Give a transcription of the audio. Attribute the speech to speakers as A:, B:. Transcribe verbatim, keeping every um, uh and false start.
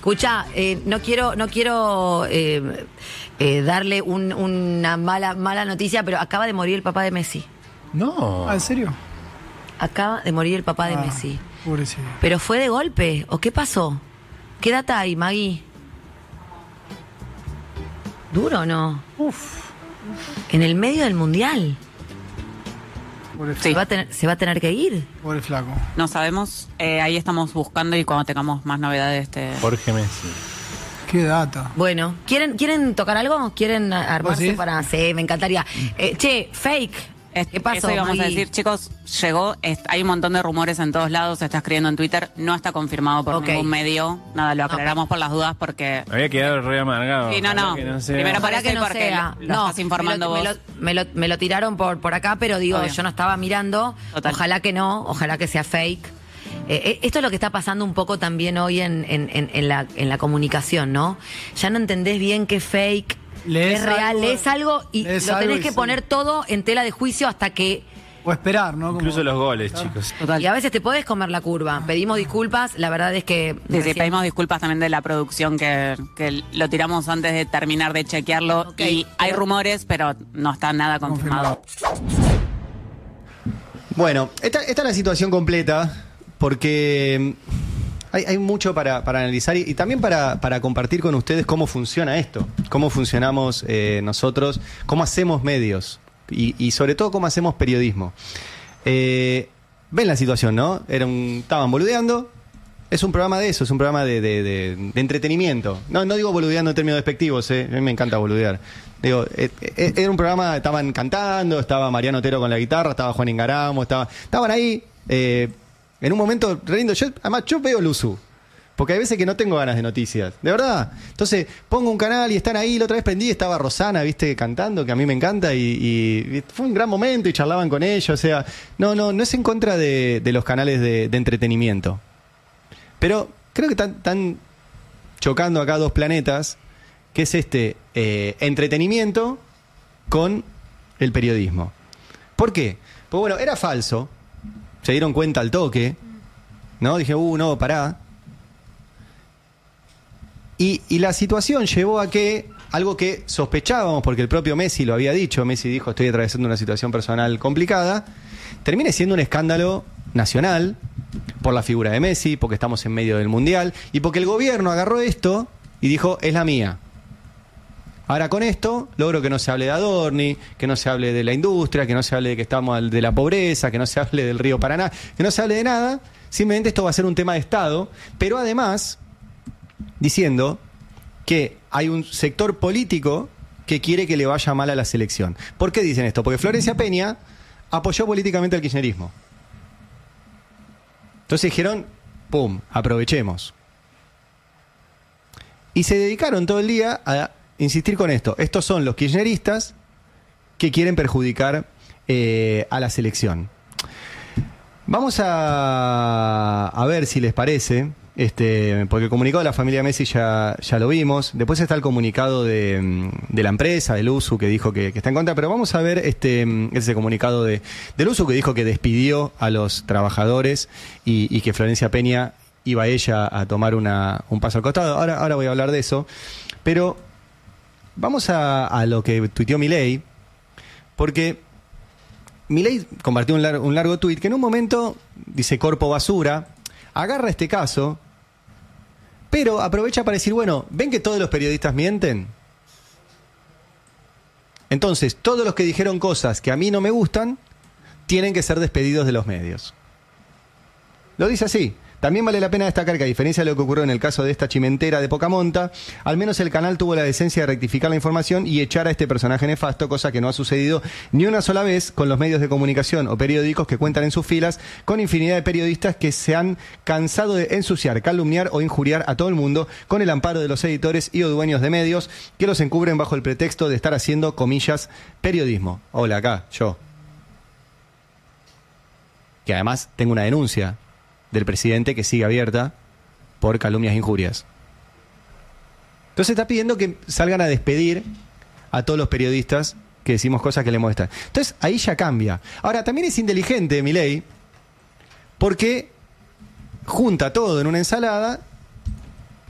A: Escucha, eh, no quiero, no quiero eh, eh, darle un, una mala, mala noticia, pero acaba de morir el papá de Messi.
B: No.
C: Ah, ¿en serio?
A: Acaba de morir el papá
C: ah,
A: de Messi.
C: Pobrecito.
A: ¿Pero fue de golpe? ¿O qué pasó? ¿Qué data hay, Maggie? ¿Duro o no?
C: Uf.
A: En el medio del mundial.
C: Pobre
A: ¿Se,
C: flaco.
A: va a tener, ¿Se va a tener que ir?
C: Pobre flaco.
D: No sabemos, eh, ahí estamos buscando y cuando tengamos más novedades te...
B: Jorge Messi.
C: Qué data.
A: Bueno, ¿quieren, ¿quieren tocar algo? ¿Quieren armarse
C: decís?
A: para...? Sí, me encantaría. Eh, che, fake.
D: Es-
A: ¿Qué pasó,
D: Eso íbamos a
A: Maggie?
D: decir, chicos, llegó, es- hay un montón de rumores en todos lados, se está escribiendo en Twitter, no está confirmado por
A: Ok.
D: ningún medio, nada, lo aclaramos por las dudas porque...
B: Me había quedado re amargado.
D: Sí, no,
B: Ojalá
D: no.
B: que no sea.
D: Primero
A: Ojalá
D: parece
A: que no
D: porque
A: sea.
D: lo, lo
A: No,
D: estás informando
A: me lo,
D: vos.
A: Me lo, me, lo, me lo tiraron por, por acá, pero digo,
D: Obvio.
A: yo no estaba mirando.
D: Total.
A: Ojalá que no, ojalá que sea fake. Eh, eh, esto es lo que está pasando un poco también hoy en, en, en, en la, en la comunicación, ¿no? Ya no entendés bien qué es fake, qué
C: Lees
A: es real,
C: algo,
A: lees algo y
C: lees
A: lo
C: algo
A: tenés
C: y
A: que
C: sí.
A: poner todo en tela de juicio hasta que...
C: O esperar, ¿no? Como-
B: Incluso los goles, chicos.
D: Total.
A: Y a veces te podés comer la curva. Pedimos disculpas, la verdad es que...
D: Sí, sí,
A: recién-
D: pedimos disculpas también de la producción que, que lo tiramos antes de terminar de chequearlo.
A: Ok,
D: Y hay
A: pero-
D: rumores, pero no está nada confirmado.
E: Bueno, esta, esta es la situación completa porque hay, hay mucho para, para analizar y, y también para, para compartir con ustedes cómo funciona esto, cómo funcionamos eh, nosotros, cómo hacemos medios y, y sobre todo cómo hacemos periodismo. Eh, ven la situación, ¿no? Era un, estaban boludeando. Es un programa de eso, es un programa de, de, de, de entretenimiento. No, no digo boludeando en términos despectivos, eh. A mí me encanta boludear. Digo, eh, eh, era un programa, estaban cantando, estaba Mariano Otero con la guitarra, estaba Juan Ingaramo, estaba, estaban ahí, eh, en un momento re lindo. Yo, además, yo veo Luzu, porque hay veces que no tengo ganas de noticias, de verdad. Entonces, pongo un canal y están ahí, la otra vez prendí y estaba Rosana, viste, cantando, que a mí me encanta, y, y fue un gran momento y charlaban con ellos, o sea, no, no, no es en contra de, de los canales de, de entretenimiento. Pero creo que están, están chocando acá dos planetas, que es este eh, entretenimiento con el periodismo. ¿Por qué? Pues bueno, era falso, se dieron cuenta al toque, ¿no? Dije, uh, no, pará. Y, y la situación llevó a que, algo que sospechábamos, porque el propio Messi lo había dicho, Messi dijo, estoy atravesando una situación personal complicada, termine siendo un escándalo nacional, por la figura de Messi, porque estamos en medio del Mundial, y porque el gobierno agarró esto y dijo, es la mía. Ahora con esto logro que no se hable de Adorni, que no se hable de la industria, que no se hable de que estamos de la pobreza, que no se hable del río Paraná, que no se hable de nada, simplemente esto va a ser un tema de Estado, pero además diciendo que hay un sector político que quiere que le vaya mal a la selección. ¿Por qué dicen esto? Porque Florencia Peña apoyó políticamente al kirchnerismo. Entonces dijeron, pum, aprovechemos. Y se dedicaron todo el día a insistir con esto. Estos son los kirchneristas que quieren perjudicar eh, a la selección. Vamos a, a ver si les parece, este, porque el comunicado de la familia Messi ya, ya lo vimos. Después está el comunicado de, de la empresa, del U S U, que dijo que, que está en contra. Pero vamos a ver este, ese comunicado de, del U S U, que dijo que despidió a los trabajadores y, y que Florencia Peña iba ella a tomar una, un paso al costado. Ahora, ahora voy a hablar de eso. Pero vamos a, a lo que tuiteó Milei, porque Milei compartió un, lar- un largo tuit que en un momento dice corpo basura, agarra este caso, pero aprovecha para decir, bueno, ¿ven que todos los periodistas mienten? Entonces, todos los que dijeron cosas que a mí no me gustan, tienen que ser despedidos de los medios. Lo dice así. También vale la pena destacar que, a diferencia de lo que ocurrió en el caso de esta chimentera de poca monta, al menos el canal tuvo la decencia de rectificar la información y echar a este personaje nefasto, cosa que no ha sucedido ni una sola vez con los medios de comunicación o periódicos que cuentan en sus filas con infinidad de periodistas que se han cansado de ensuciar, calumniar o injuriar a todo el mundo con el amparo de los editores y o dueños de medios que los encubren bajo el pretexto de estar haciendo, comillas, periodismo. Hola, acá, yo. Que además tengo una denuncia del presidente que sigue abierta por calumnias e injurias. Entonces está pidiendo que salgan a despedir a todos los periodistas que decimos cosas que le molestan. Entonces ahí ya cambia. Ahora, también es inteligente Milei porque junta todo en una ensalada